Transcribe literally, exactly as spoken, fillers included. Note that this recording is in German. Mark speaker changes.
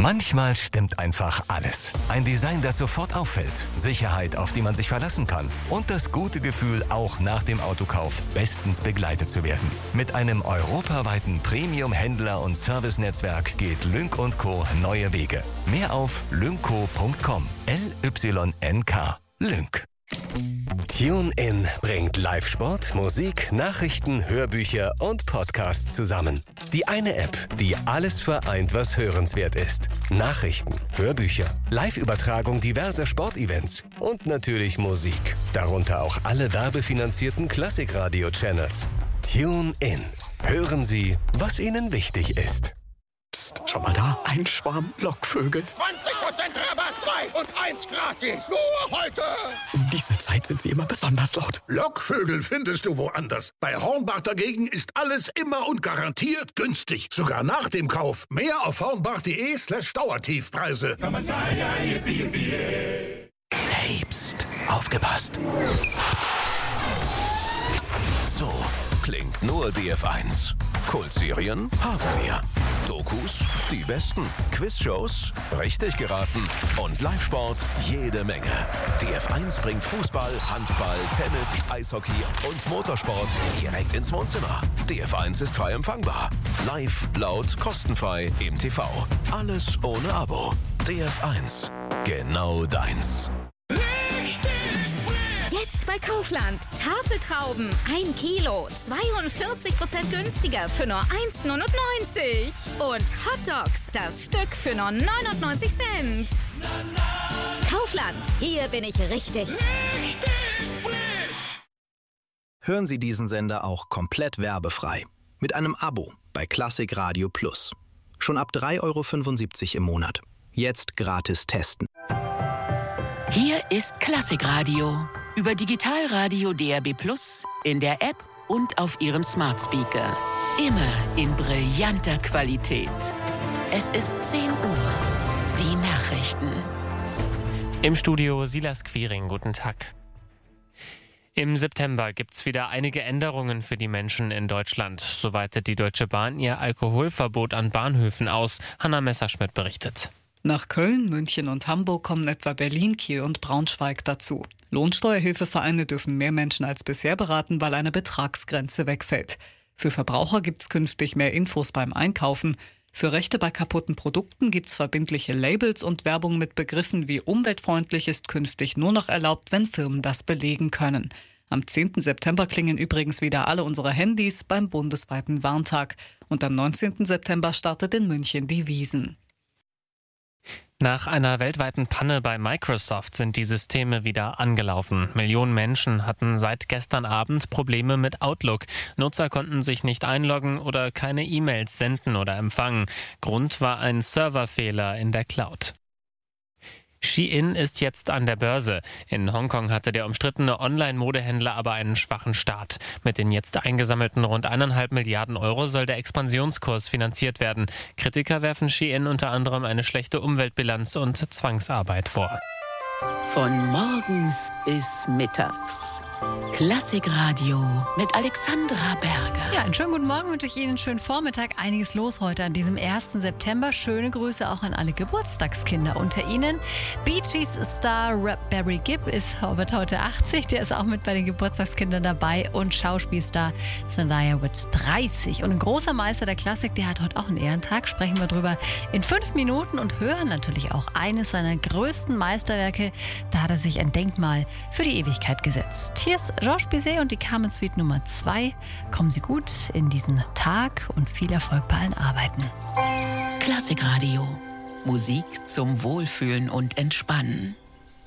Speaker 1: Manchmal stimmt einfach alles. Ein Design, das sofort auffällt, Sicherheit, auf die man sich verlassen kann und das gute Gefühl, auch nach dem Autokauf bestens begleitet zu werden. Mit einem europaweiten Premium-Händler- und Servicenetzwerk geht Lynk und Co. neue Wege. Mehr auf lynco punkt com. L Y N K. Lynk. TuneIn bringt Live-Sport, Musik, Nachrichten, Hörbücher und Podcasts zusammen. Die eine App, die alles vereint, was hörenswert ist. Nachrichten, Hörbücher, Live-Übertragung diverser Sportevents und natürlich Musik. Darunter auch alle werbefinanzierten Klassikradio-Channels. TuneIn. Hören Sie, was Ihnen wichtig ist.
Speaker 2: Psst, schau mal da, ein Schwarm Lockvögel.
Speaker 3: zwanzig Prozent Rabatt, zwei und eins gratis. Nur heute.
Speaker 2: Um diese Zeit sind sie immer besonders laut.
Speaker 3: Lockvögel findest du woanders. Bei Hornbach dagegen ist alles immer und garantiert günstig. Sogar nach dem Kauf. Mehr auf hornbach.de slash Dauertiefpreise.
Speaker 1: Hey, pst, aufgepasst. So klingt nur D F eins. Kultserien haben wir. Dokus, die besten. Quizshows, richtig geraten. Und Live-Sport, jede Menge. D F eins bringt Fußball, Handball, Tennis, Eishockey und Motorsport direkt ins Wohnzimmer. D F eins ist frei empfangbar. Live, laut, kostenfrei im T V. Alles ohne Abo. D F eins. Genau deins.
Speaker 4: Jetzt bei Kaufland. Tafeltrauben. Ein Kilo. zweiundvierzig Prozent günstiger für nur eins neunundneunzig. Und Hotdogs. Das Stück für nur neunundneunzig Cent. Kaufland. Hier bin ich richtig.
Speaker 3: Richtig frisch.
Speaker 5: Hören Sie diesen Sender auch komplett werbefrei. Mit einem Abo bei Klassik Radio Plus. Schon ab drei Euro fünfundsiebzig im Monat. Jetzt gratis testen.
Speaker 6: Hier ist Klassikradio. Über Digitalradio D A B Plus, in der App und auf Ihrem Smart Speaker. Immer in brillanter Qualität. Es ist zehn Uhr. Die Nachrichten.
Speaker 7: Im Studio Silas Quiring, guten Tag. Im September gibt es wieder einige Änderungen für die Menschen in Deutschland. So weitet die Deutsche Bahn ihr Alkoholverbot an Bahnhöfen aus. Hanna Messerschmidt berichtet.
Speaker 8: Nach Köln, München und Hamburg kommen etwa Berlin, Kiel und Braunschweig dazu. Lohnsteuerhilfevereine dürfen mehr Menschen als bisher beraten, weil eine Betragsgrenze wegfällt. Für Verbraucher gibt es künftig mehr Infos beim Einkaufen. Für Rechte bei kaputten Produkten gibt es verbindliche Labels und Werbung mit Begriffen wie umweltfreundlich ist künftig nur noch erlaubt, wenn Firmen das belegen können. Am zehnten September klingen übrigens wieder alle unsere Handys beim bundesweiten Warntag. Und am neunzehnten September startet in München die Wiesn.
Speaker 7: Nach einer weltweiten Panne bei Microsoft sind die Systeme wieder angelaufen. Millionen Menschen hatten seit gestern Abend Probleme mit Outlook. Nutzer konnten sich nicht einloggen oder keine E-Mails senden oder empfangen. Grund war ein Serverfehler in der Cloud. Shein ist jetzt an der Börse. In Hongkong hatte der umstrittene Online-Modehändler aber einen schwachen Start. Mit den jetzt eingesammelten rund eineinhalb Milliarden Euro soll der Expansionskurs finanziert werden. Kritiker werfen Shein unter anderem eine schlechte Umweltbilanz und Zwangsarbeit vor.
Speaker 6: Von morgens bis mittags. Klassikradio mit Alexandra Berger.
Speaker 9: Ja, einen schönen guten Morgen wünsche ich Ihnen, einen schönen Vormittag. Einiges los heute an diesem ersten September. Schöne Grüße auch an alle Geburtstagskinder unter Ihnen. Bee Gees Star Barry Gibb ist, wird heute achtzig. Der ist auch mit bei den Geburtstagskindern dabei. Und Schauspielstar Zendaya wird dreißig. Und ein großer Meister der Klassik, der hat heute auch einen Ehrentag. Sprechen wir drüber in fünf Minuten und hören natürlich auch eines seiner größten Meisterwerke. Da hat er sich ein Denkmal für die Ewigkeit gesetzt. Hier ist Georges Bizet und die Carmen Suite Nummer zwei. Kommen Sie gut in diesen Tag und viel Erfolg bei allen Arbeiten.
Speaker 6: Klassikradio. Musik zum Wohlfühlen und Entspannen.